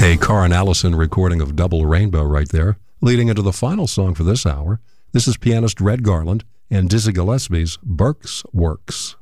A Karin Allison recording of Double Rainbow right there, leading into the final song for this hour. This is pianist Red Garland and Dizzy Gillespie's Burke's Works.